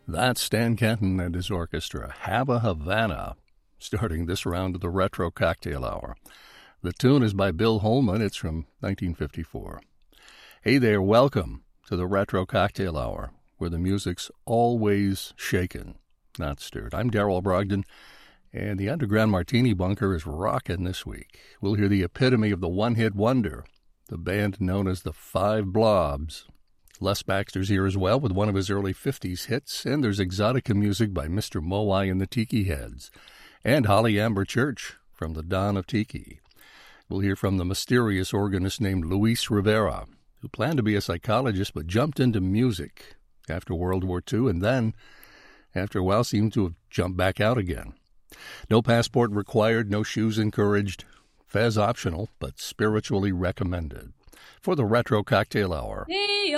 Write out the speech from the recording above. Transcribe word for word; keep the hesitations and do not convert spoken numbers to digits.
That's Stan Kenton and his orchestra, Habba Havana, starting this round of the Retro Cocktail Hour. The tune is by Bill Holman. It's from nineteen fifty-four. Hey there, welcome to the Retro Cocktail Hour, where the music's always shaken, not stirred. I'm Darrell Brogdon, and the Underground Martini Bunker is rocking this week. We'll hear the epitome of the one-hit wonder, the band known as the Five Blobs. Les Baxter's here as well with one of his early fifties hits, and there's exotica music by Mister Moai and the Tiki Heads, and Holly Amber Church from the Dawn of Tiki. We'll hear from the mysterious organist named Luis Rivera, who planned to be a psychologist but jumped into music after World War Two, and then, after a while, seemed to have jumped back out again. No passport required, no shoes encouraged, fez optional, but spiritually recommended. For the Retro Cocktail Hour.